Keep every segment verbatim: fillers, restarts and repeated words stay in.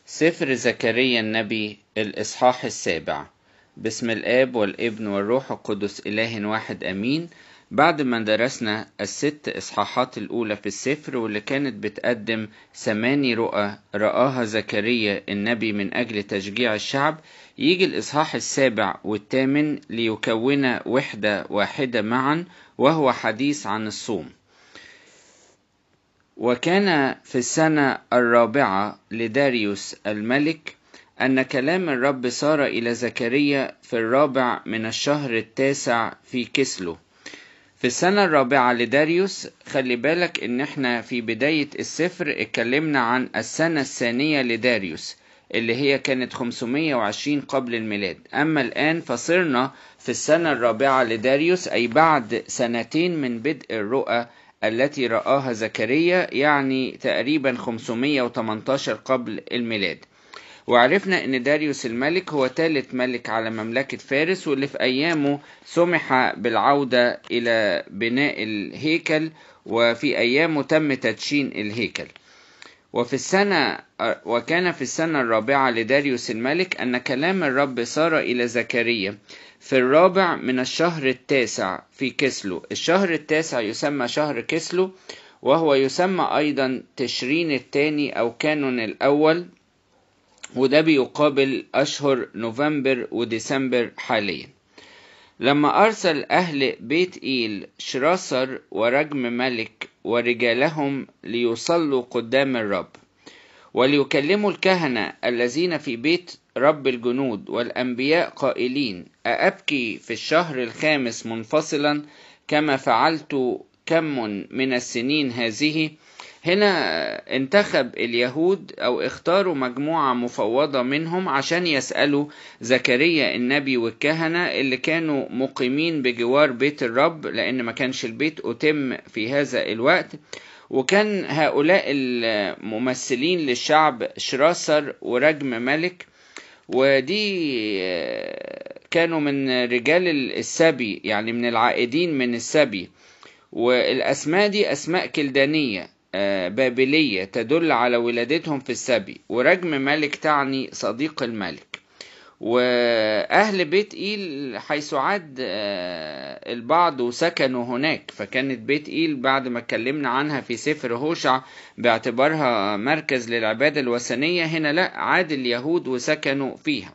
سفر زكريا النبي الإصحاح السابع. باسم الآب والابن والروح القدس إله واحد أمين. بعد ما درسنا الست إصحاحات الأولى في السفر واللي كانت بتقدم ثماني رؤى رآها زكريا النبي من أجل تشجيع الشعب، يجي الإصحاح السابع والثامن ليكون وحدة واحدة معا، وهو حديث عن الصوم. وكان في السنة الرابعة لداريوس الملك أن كلام الرب صار إلى زكريا في الرابع من الشهر التاسع في كسلو. في السنة الرابعة لداريوس، خلي بالك إن احنا في بداية السفر اتكلمنا عن السنة الثانية لداريوس اللي هي كانت خمسمائة وعشرين قبل الميلاد. أما الآن فصرنا في السنة الرابعة لداريوس، أي بعد سنتين من بدء الرؤى التي رآها زكريا، يعني تقريبا خمسمائة وثمانية عشر قبل الميلاد. وعرفنا ان داريوس الملك هو ثالث ملك على مملكة فارس، واللي في ايامه سمح بالعودة الى بناء الهيكل، وفي ايامه تم تدشين الهيكل. وفي السنة وكان في السنة الرابعة لداريوس الملك أن كلام الرب صار إلى زكريا في الرابع من الشهر التاسع في كسلو. الشهر التاسع يسمى شهر كسلو، وهو يسمى أيضا تشرين الثاني أو كانون الأول، وده بيقابل أشهر نوفمبر وديسمبر حاليا. لما أرسل أهل بيت إيل شراصر ورجم ملك ورجالهم ليصلوا قدام الرب، وليكلموا الكهنة الذين في بيت رب الجنود والأنبياء قائلين: أأبكي في الشهر الخامس منفصلا كما فعلت كم من السنين هذه؟ هنا انتخب اليهود أو اختاروا مجموعة مفوضة منهم عشان يسألوا زكريا النبي والكهنة اللي كانوا مقيمين بجوار بيت الرب، لأن ما كانش البيت أتم في هذا الوقت. وكان هؤلاء الممثلين للشعب شراصر ورجم ملك، ودي كانوا من رجال السبي، يعني من العائدين من السبي. والأسماء دي أسماء كلدانية بابلية تدل على ولادتهم في السبي، ورجم ملك تعني صديق الملك. وأهل بيت إيل حيث عاد البعض وسكنوا هناك، فكانت بيت إيل بعد ما اتكلمنا عنها في سفر هوشع باعتبارها مركز للعبادة الوثنية، هنا لا، عاد اليهود وسكنوا فيها.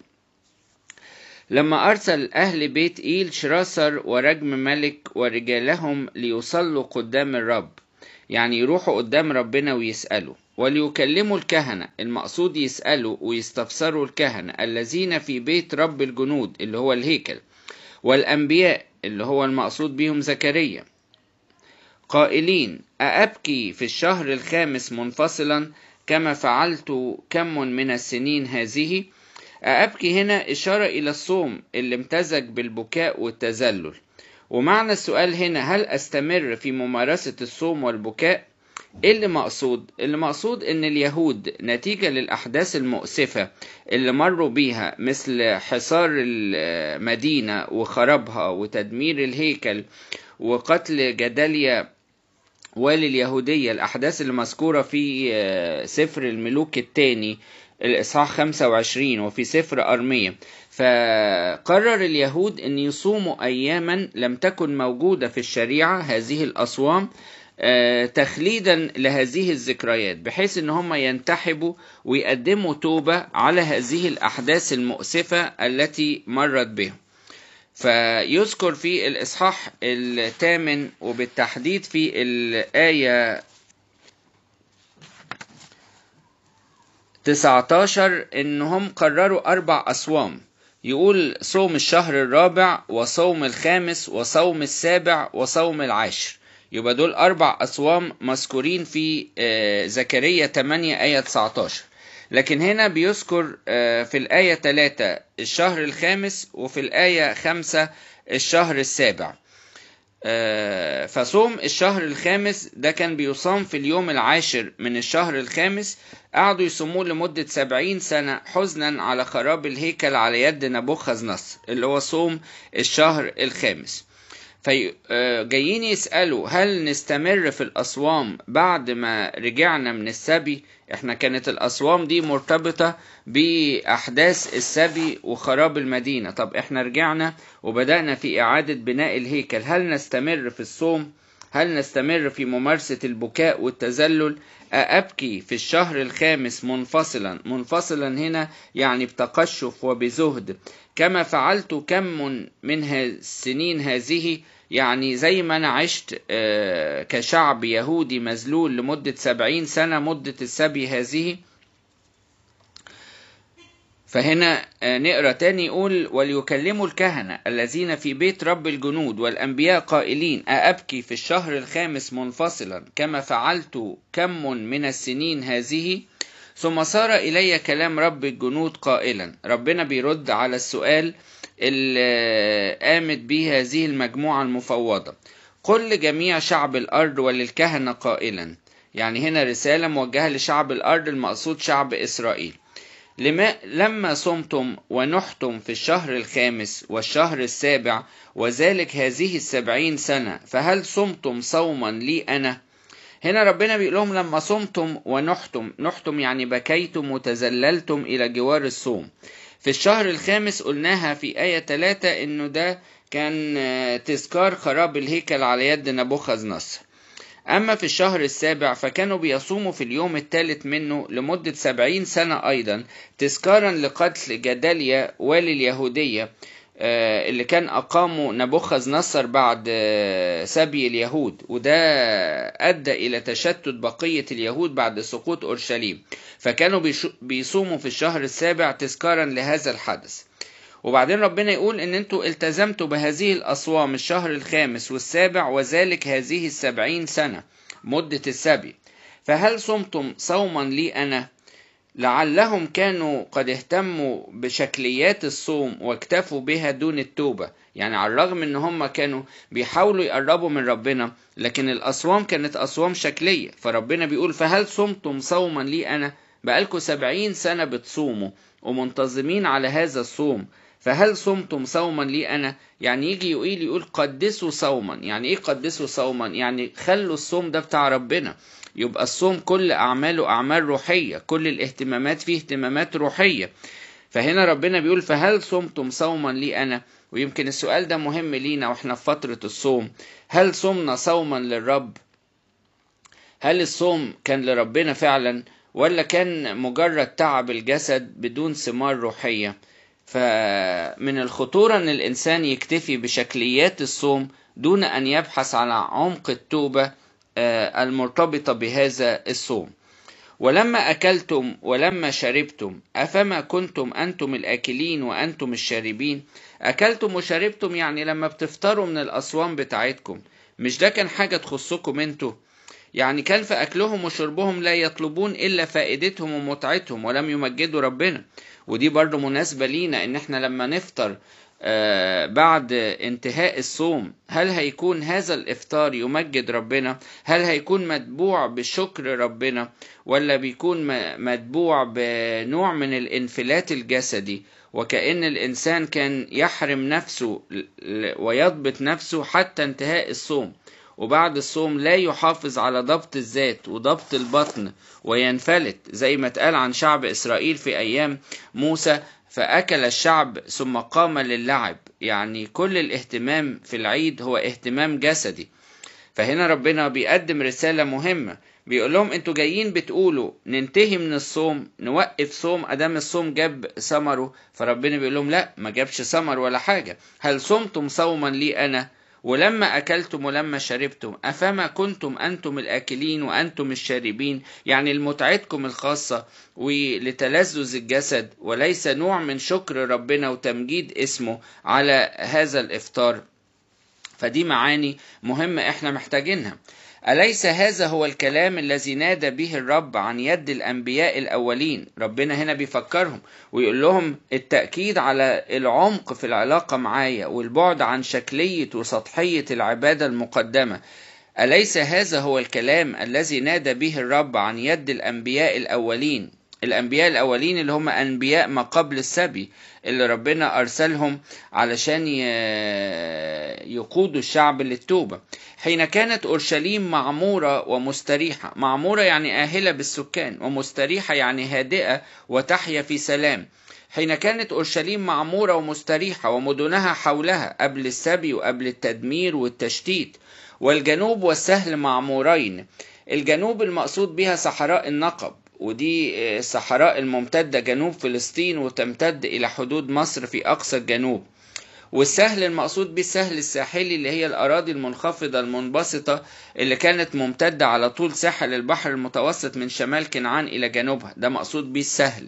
لما أرسل أهل بيت إيل شراصر ورجم ملك ورجالهم ليصلوا قدام الرب، يعني يروحوا قدام ربنا ويسألوا، وليكلموا الكهنة، المقصود يسألوا ويستفسروا الكهنة الذين في بيت رب الجنود اللي هو الهيكل، والأنبياء اللي هو المقصود بهم زكريا، قائلين: أأبكي في الشهر الخامس منفصلا كما فعلت كم من السنين هذه؟ أأبكي هنا إشارة إلى الصوم اللي امتزج بالبكاء والتذلل. ومعنى السؤال هنا: هل أستمر في ممارسة الصوم والبكاء؟ إيه اللي مقصود؟ اللي مقصود إن اليهود نتيجة للأحداث المؤسفة اللي مروا بيها، مثل حصار المدينة وخرابها وتدمير الهيكل وقتل جداليا والي اليهودية، الأحداث اللي مذكورة في سفر الملوك الثاني الإصحاح خمسة وعشرين وفي سفر أرمية. فقرر اليهود أن يصوموا أياما لم تكن موجودة في الشريعة، هذه الأصوام تخليدا لهذه الذكريات، بحيث أن هم ينتحبوا ويقدموا توبة على هذه الأحداث المؤسفة التي مرت بهم. فيذكر في الإصحاح الثامن وبالتحديد في الآية تسعة عشر إنهم قرروا أربع أصوام، يقول: صوم الشهر الرابع وصوم الخامس وصوم السابع وصوم العاشر. يبقى دول أربع أصوام مذكورين في زكريا ثمانية آية تسعة عشر. لكن هنا بيذكر في الآية ثلاثة الشهر الخامس، وفي الآية خمسة الشهر السابع. فصوم الشهر الخامس ده كان بيصام في اليوم العاشر من الشهر الخامس. قعدوا يصوموه لمدة سبعين سنة حزنا على خراب الهيكل على يد نبوخذ نصر، اللي هو صوم الشهر الخامس. فجايين يسألوا هل نستمر في الأصوام بعد ما رجعنا من السبي؟ احنا كانت الأصوام دي مرتبطة بأحداث السبي وخراب المدينة. طب احنا رجعنا وبدأنا في إعادة بناء الهيكل، هل نستمر في الصوم؟ هل نستمر في ممارسة البكاء والتذلل؟ أبكي في الشهر الخامس منفصلا، منفصلا هنا يعني بتقشف وبزهد، كما فعلت كم من السنين هذه، يعني زي ما أنا عشت كشعب يهودي مذلول لمدة سبعين سنة مدة السبي هذه. فهنا نقرأ تاني يقول: وليكلموا الكهنة الذين في بيت رب الجنود والأنبياء قائلين: أأبكي في الشهر الخامس منفصلا كما فعلت كم من السنين هذه؟ ثم صار إلي كلام رب الجنود قائلا. ربنا بيرد على السؤال اللي قامت به هذه المجموعة المفوضة: قل لجميع شعب الأرض وللكهنة قائلا. يعني هنا رسالة موجهة لشعب الأرض، المقصود شعب إسرائيل: لما لما صمتم ونحتم في الشهر الخامس والشهر السابع وذلك هذه السبعين سنة، فهل صمتم صوما لي أنا؟ هنا ربنا بيقول لهم لما صمتم ونحتم، نحتم يعني بكيتم وتزللتم إلى جوار الصوم. في الشهر الخامس قلناها في آية ثلاثة إنه ده كان تذكار خراب الهيكل على يد نبوخذ نصر. أما في الشهر السابع فكانوا بيصوموا في اليوم الثالث منه لمدة سبعين سنة أيضا، تذكارا لقتل جداليا والي اليهودية اللي كان أقامه نبوخذ نصر بعد سبي اليهود، وده أدى إلى تشتت بقية اليهود بعد سقوط أورشليم. فكانوا بيصوموا في الشهر السابع تذكارا لهذا الحدث. وبعدين ربنا يقول ان انتوا التزمتوا بهذه الأصوام الشهر الخامس والسابع وذلك هذه السبعين سنة مدة السبي، فهل صمتم صوما لي أنا؟ لعلهم كانوا قد اهتموا بشكليات الصوم واكتفوا بها دون التوبة. يعني على الرغم ان هم كانوا بيحاولوا يقربوا من ربنا، لكن الأصوام كانت أصوام شكلية. فربنا بيقول: فهل صمتم صوما لي أنا؟ بقالكوا سبعين سنة بتصوموا ومنتظمين على هذا الصوم، فهل صمتم صوما لي أنا؟ يعني يجي يقول يقول قدسوا صوما. يعني إيه قدسوا صوما؟ يعني خلوا الصوم ده بتاع ربنا، يبقى الصوم كل أعماله أعمال روحية، كل الاهتمامات فيه اهتمامات روحية. فهنا ربنا بيقول: فهل صمتم صوما لي أنا؟ ويمكن السؤال ده مهم لينا وإحنا في فترة الصوم. هل صمنا صوما للرب؟ هل الصوم كان لربنا فعلا، ولا كان مجرد تعب الجسد بدون ثمار روحية؟ فمن الخطورة أن الإنسان يكتفي بشكليات الصوم دون أن يبحث على عمق التوبة المرتبطة بهذا الصوم. ولما أكلتم ولما شربتم أفما كنتم أنتم الآكلين وأنتم الشاربين؟ أكلتم وشربتم يعني لما بتفطروا من الأصوام بتاعتكم، مش ده كان حاجة تخصكم انتوا؟ يعني كان في أكلهم وشربهم لا يطلبون إلا فائدتهم ومتعتهم ولم يمجدوا ربنا. ودي برضو مناسبة لينا إن احنا لما نفطر آه بعد انتهاء الصوم، هل هيكون هذا الإفطار يمجد ربنا؟ هل هيكون متبوع بشكر ربنا، ولا بيكون متبوع بنوع من الانفلات الجسدي، وكأن الإنسان كان يحرم نفسه ويضبط نفسه حتى انتهاء الصوم، وبعد الصوم لا يحافظ على ضبط الذات وضبط البطن وينفلت، زي ما اتقال عن شعب إسرائيل في أيام موسى: فأكل الشعب ثم قام للعب. يعني كل الاهتمام في العيد هو اهتمام جسدي. فهنا ربنا بيقدم رسالة مهمة، بيقول لهم: انتوا جايين بتقولوا ننتهي من الصوم، نوقف صوم ادام الصوم جاب ثمره. فربنا بيقول لهم: لا، ما جابش ثمر ولا حاجة. هل صمتم صوما لي أنا؟ ولما أكلتم ولما شربتم أفما كنتم أنتم الآكلين وأنتم الشاربين؟ يعني لمتعتكم الخاصة ولتلذذ الجسد، وليس نوع من شكر ربنا وتمجيد اسمه على هذا الإفطار. فدي معاني مهمة احنا محتاجينها. أليس هذا هو الكلام الذي نادى به الرب عن يد الأنبياء الأولين؟ ربنا هنا بيفكرهم ويقول لهم التأكيد على العمق في العلاقة معايا والبعد عن شكلية وسطحية العبادة المقدمة. أليس هذا هو الكلام الذي نادى به الرب عن يد الأنبياء الأولين الأنبياء الأولين اللي هم أنبياء ما قبل السبي، اللي ربنا أرسلهم علشان يقودوا الشعب للتوبة. حين كانت أورشليم معمورة ومستريحة، معمورة يعني آهلة بالسكان، ومستريحة يعني هادئة وتحيا في سلام. حين كانت أورشليم معمورة ومستريحة ومدنها حولها قبل السبي وقبل التدمير والتشتيت، والجنوب والسهل معمورين. الجنوب المقصود بها صحراء النقب، ودي الصحراء الممتدة جنوب فلسطين وتمتد إلى حدود مصر في أقصى الجنوب. والسهل المقصود به السهل الساحلي، اللي هي الأراضي المنخفضة المنبسطة اللي كانت ممتدة على طول ساحل البحر المتوسط من شمال كنعان إلى جنوبها، ده مقصود به السهل.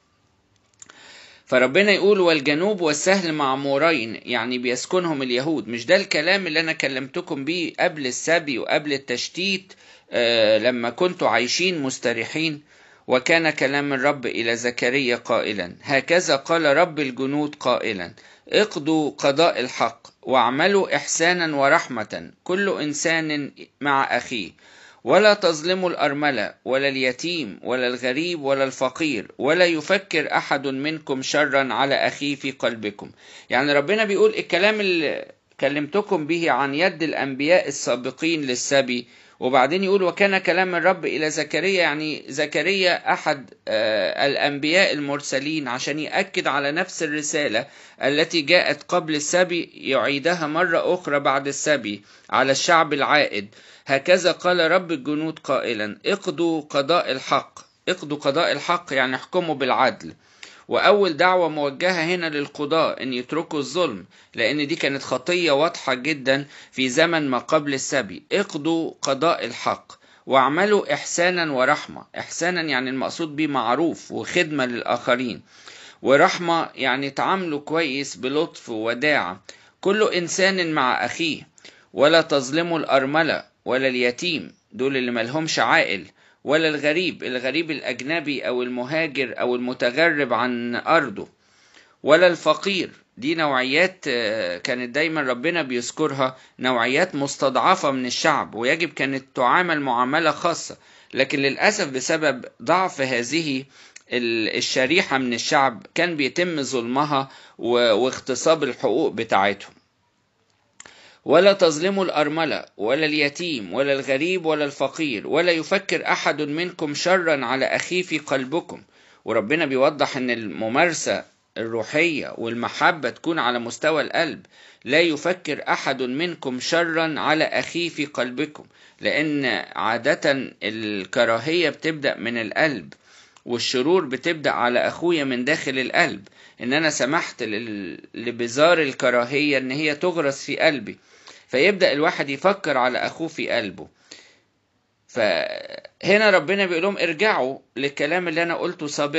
فربنا يقول والجنوب والسهل معمورين، يعني بيسكنهم اليهود. مش ده الكلام اللي أنا كلمتكم بيه قبل السبي وقبل التشتيت آه لما كنتوا عايشين مستريحين؟ وكان كلام الرب إلى زكريا قائلا هكذا قال رب الجنود قائلا اقضوا قضاء الحق واعملوا إحسانا ورحمة كل إنسان مع أخيه، ولا تظلموا الأرملة ولا اليتيم ولا الغريب ولا الفقير، ولا يفكر أحد منكم شرا على أخيه في قلبكم. يعني ربنا بيقول الكلام اللي كلمتكم به عن يد الأنبياء السابقين للسبي، وبعدين يقول وكان كلام الرب إلى زكريا، يعني زكريا أحد الأنبياء المرسلين عشان يأكد على نفس الرسالة التي جاءت قبل السبي، يعيدها مرة أخرى بعد السبي على الشعب العائد. هكذا قال رب الجنود قائلا اقضوا قضاء الحق. اقضوا قضاء الحق يعني احكموا بالعدل. وأول دعوة موجهة هنا للقضاء أن يتركوا الظلم، لأن دي كانت خطية واضحة جدا في زمن ما قبل السبي. اقضوا قضاء الحق واعملوا إحسانا ورحمة. إحسانا يعني المقصود به معروف وخدمة للآخرين، ورحمة يعني تعاملوا كويس بلطف ووداعة كل إنسان مع أخيه. ولا تظلموا الأرملة ولا اليتيم، دول اللي ملهمش عائل، ولا الغريب، الغريب الأجنبي أو المهاجر أو المتغرب عن أرضه، ولا الفقير. دي نوعيات كانت دايما ربنا بيذكرها، نوعيات مستضعفة من الشعب، ويجب كانت تعامل معاملة خاصة. لكن للأسف بسبب ضعف هذه الشريحة من الشعب كان بيتم ظلمها واغتصاب الحقوق بتاعتهم. ولا تظلموا الأرملة ولا اليتيم ولا الغريب ولا الفقير، ولا يفكر أحد منكم شرا على أخيه في قلبكم. وربنا بيوضح أن الممارسة الروحية والمحبة تكون على مستوى القلب. لا يفكر أحد منكم شرا على أخيه في قلبكم، لأن عادة الكراهية بتبدأ من القلب، والشرور بتبدأ على أخويا من داخل القلب. إن أنا سمحت لبذار الكراهية إن هي تغرس في قلبي، فيبدأ الواحد يفكر على أخوه في قلبه. فهنا ربنا بيقولهم ارجعوا للكلام اللي أنا قلته سابقا.